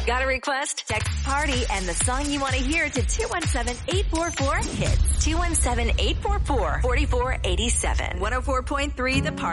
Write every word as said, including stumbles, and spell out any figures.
Got a request? Text PARTY and the song you want to hear to two one seven, eight four four, HITS. two one seven, eight four four, four four eight seven. one oh four point three The Party.